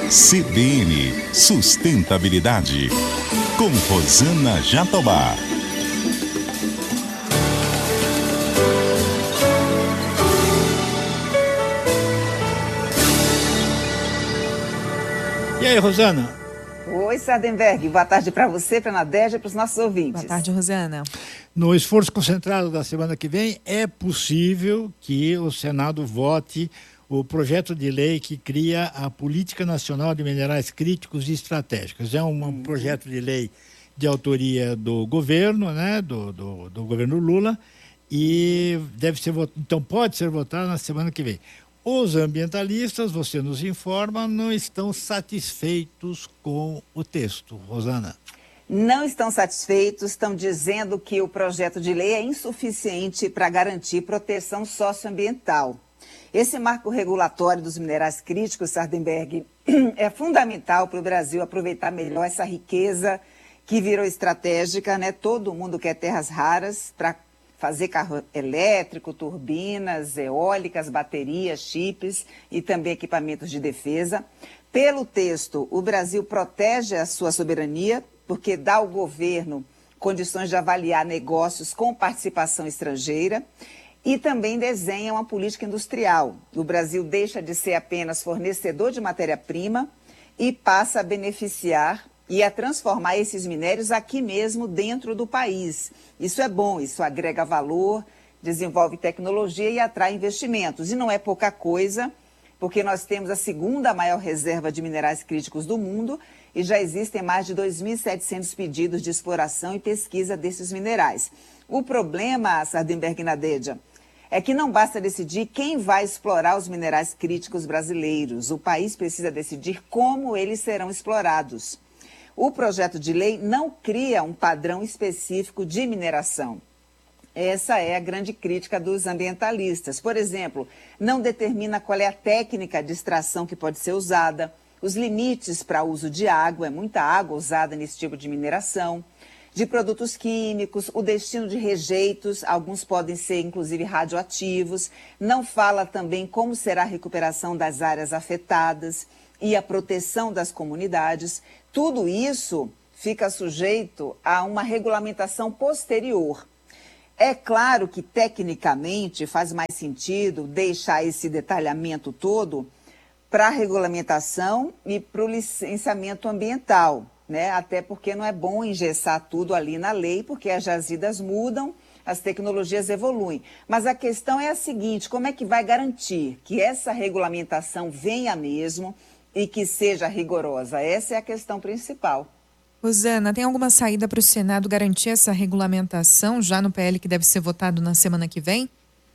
CBN Sustentabilidade, com Rosana Jatobá. E aí, Rosana? Oi, Sardenberg. Boa tarde para você, para a Nadege e para os nossos ouvintes. Boa tarde, Rosana. No esforço concentrado da semana que vem, é possível que o Senado vote o projeto de lei que cria a Política Nacional de Minerais Críticos e Estratégicos. É um projeto de lei de autoria do governo, né, do governo Lula, e então pode ser votado na semana que vem. Os ambientalistas, você nos informa, não estão satisfeitos com o texto. Rosana. Não estão satisfeitos, estão dizendo que o projeto de lei é insuficiente para garantir proteção socioambiental. Esse marco regulatório dos minerais críticos, Sardenberg, é fundamental para o Brasil aproveitar melhor essa riqueza que virou estratégica, né? Todo mundo quer terras raras para fazer carro elétrico, turbinas, eólicas, baterias, chips e também equipamentos de defesa. Pelo texto, o Brasil protege a sua soberania, porque dá ao governo condições de avaliar negócios com participação estrangeira e também desenha uma política industrial. O Brasil deixa de ser apenas fornecedor de matéria-prima e passa a beneficiar e a transformar esses minérios aqui mesmo dentro do país. Isso é bom, isso agrega valor, desenvolve tecnologia e atrai investimentos. E não é pouca coisa, porque nós temos a segunda maior reserva de minerais críticos do mundo e já existem mais de 2.700 pedidos de exploração e pesquisa desses minerais. O problema, Sardenberg e Nadege, é que não basta decidir quem vai explorar os minerais críticos brasileiros. O país precisa decidir como eles serão explorados. O projeto de lei não cria um padrão específico de mineração. Essa é a grande crítica dos ambientalistas. Por exemplo, não determina qual é a técnica de extração que pode ser usada, os limites para uso de água, é muita água usada nesse tipo de mineração, de produtos químicos, o destino de rejeitos, alguns podem ser inclusive radioativos, não fala também como será a recuperação das áreas afetadas e a proteção das comunidades. Tudo isso fica sujeito a uma regulamentação posterior. É claro que, tecnicamente, faz mais sentido deixar esse detalhamento todo para a regulamentação e para o licenciamento ambiental, né? Até porque não é bom engessar tudo ali na lei, porque as jazidas mudam, as tecnologias evoluem. Mas a questão é a seguinte: como é que vai garantir que essa regulamentação venha mesmo e que seja rigorosa? Essa é a questão principal. Rosana, tem alguma saída para o Senado garantir essa regulamentação já no PL que deve ser votado na semana que vem?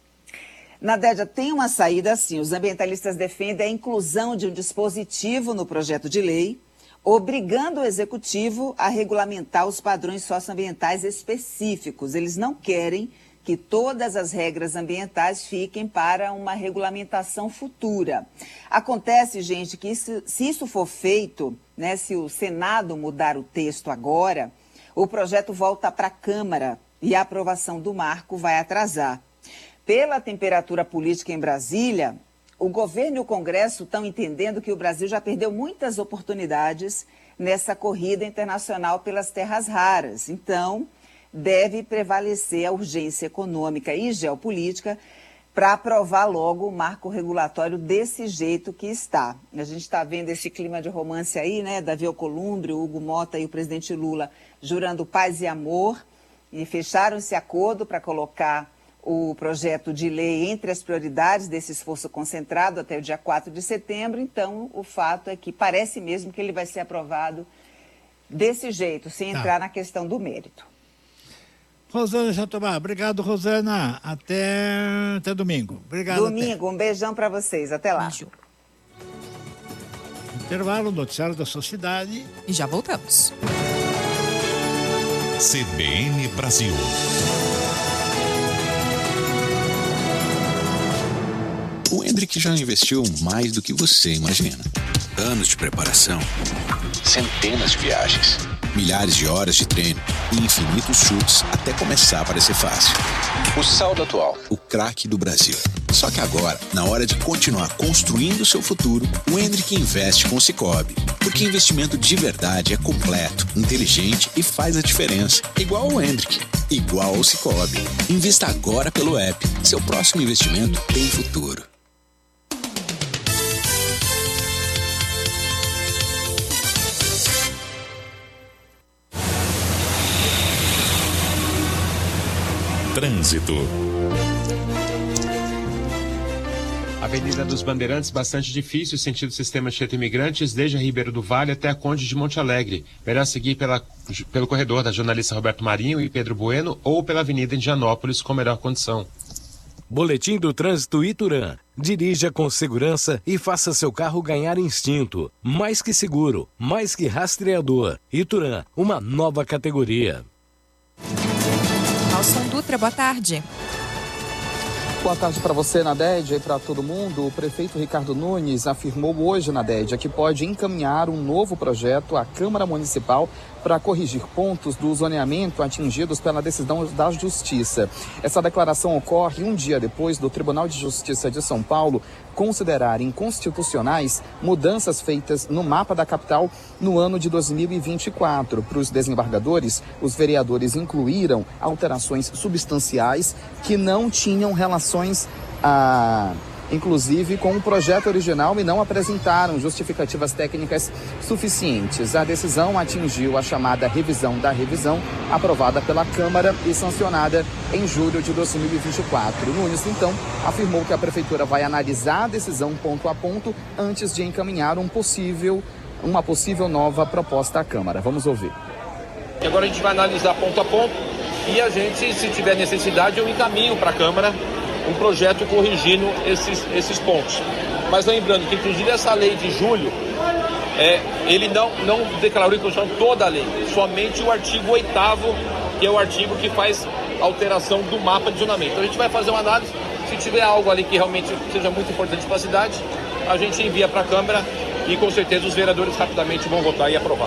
Nadege, tem uma saída sim. Os ambientalistas defendem a inclusão de um dispositivo no projeto de lei, obrigando o executivo a regulamentar os padrões socioambientais específicos. Eles não querem que todas as regras ambientais fiquem para uma regulamentação futura. Acontece, gente, que se isso for feito, né, se o Senado mudar o texto agora, o projeto volta para a Câmara e a aprovação do marco vai atrasar. Pela temperatura política em Brasília, o governo e o Congresso estão entendendo que o Brasil já perdeu muitas oportunidades nessa corrida internacional pelas terras raras. Então, deve prevalecer a urgência econômica e geopolítica para aprovar logo o marco regulatório desse jeito que está. A gente está vendo esse clima de romance aí, né? Davi Alcolumbre, o Hugo Mota e o presidente Lula jurando paz e amor e fecharam esse acordo para colocar o projeto de lei entre as prioridades desse esforço concentrado até o dia 4 de setembro. Então, o fato é que parece mesmo que ele vai ser aprovado desse jeito, sem entrar na questão do mérito. Rosana Jatobá, obrigado, Rosana. Até domingo. Obrigado. Domingo, um beijão para vocês. Até lá. Beijo. Intervalo, noticiário da sociedade. E já voltamos. CBN Brasil. O Hendrick já investiu mais do que você imagina. Anos de preparação, centenas de viagens, milhares de horas de treino e infinitos chutes até começar a parecer fácil. O Saldo Atual, o craque do Brasil. Só que agora, na hora de continuar construindo o seu futuro, o Hendrick investe com o Sicoob. Porque investimento de verdade é completo, inteligente e faz a diferença. Igual ao Hendrick, igual ao Sicoob. Invista agora pelo app. Seu próximo investimento tem futuro. Trânsito. Avenida dos Bandeirantes, bastante difícil, sentido Sistema Anchieta Imigrantes, desde a Ribeiro do Vale até a Conde de Monte Alegre. Melhor seguir pelo corredor da jornalista Roberto Marinho e Pedro Bueno ou pela Avenida Indianópolis com melhor condição. Boletim do Trânsito Ituran. Dirija com segurança e faça seu carro ganhar instinto. Mais que seguro, mais que rastreador. Ituran, uma nova categoria. Nelson Dutra, boa tarde. Boa tarde para você, Nadédia, e para todo mundo. O prefeito Ricardo Nunes afirmou hoje, Nadédia, que pode encaminhar um novo projeto à Câmara Municipal para corrigir pontos do zoneamento atingidos pela decisão da Justiça. Essa declaração ocorre um dia depois do Tribunal de Justiça de São Paulo considerar inconstitucionais mudanças feitas no mapa da capital no ano de 2024. Para os desembargadores, os vereadores incluíram alterações substanciais que não tinham relações inclusive com o projeto original, e não apresentaram justificativas técnicas suficientes. A decisão atingiu a chamada revisão da revisão, aprovada pela Câmara e sancionada em julho de 2024. Nunes, então, afirmou que a Prefeitura vai analisar a decisão ponto a ponto antes de encaminhar uma possível nova proposta à Câmara. Vamos ouvir. Agora a gente vai analisar ponto a ponto e a gente, se tiver necessidade, eu encaminho para a Câmara um projeto corrigindo esses pontos. Mas lembrando que, inclusive, essa lei de julho, ele não declarou inconstitucional toda a lei, somente o artigo 8º, que é o artigo que faz alteração do mapa de zonamento. Então a gente vai fazer uma análise, se tiver algo ali que realmente seja muito importante para a cidade, a gente envia para a Câmara e com certeza os vereadores rapidamente vão votar e aprovar.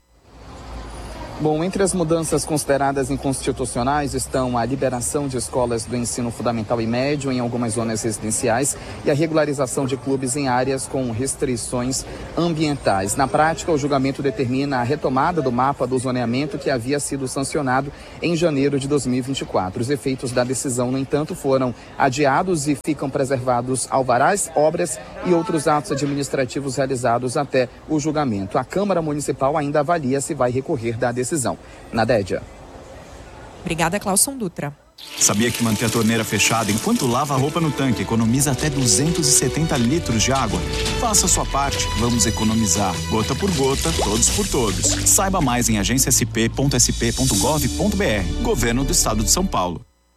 Bom, entre as mudanças consideradas inconstitucionais estão a liberação de escolas do ensino fundamental e médio em algumas zonas residenciais e a regularização de clubes em áreas com restrições ambientais. Na prática, o julgamento determina a retomada do mapa do zoneamento que havia sido sancionado em janeiro de 2024. Os efeitos da decisão, no entanto, foram adiados e ficam preservados alvarás, obras e outros atos administrativos realizados até o julgamento. A Câmara Municipal ainda avalia se vai recorrer da decisão. Nadédia. Obrigada, Clauson Dutra. Sabia que manter a torneira fechada enquanto lava a roupa no tanque economiza até 270 litros de água? Faça a sua parte, vamos economizar. Gota por gota, todos por todos. Saiba mais em agenciasp.sp.gov.br. Governo do Estado de São Paulo.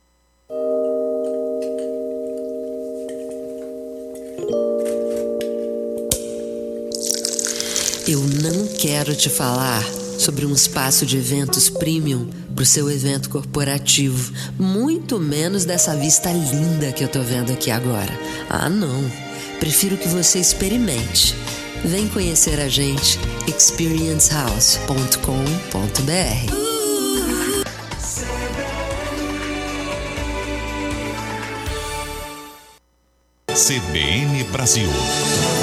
Eu não quero te falar sobre um espaço de eventos premium para o seu evento corporativo, muito menos dessa vista linda que eu tô vendo aqui agora. Ah, não. Prefiro que você experimente. Vem conhecer a gente, experiencehouse.com.br. CBN Brasil.